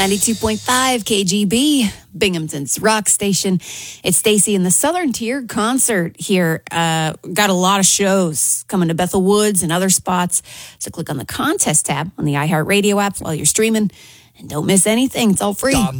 92.5 KGB, Binghamton's rock station. It's Stacy in the Southern Tier concert here. Got a lot of shows coming to Bethel Woods and other spots. So click on the contest tab on the iHeartRadio app while you're streaming. And don't miss anything. It's all free.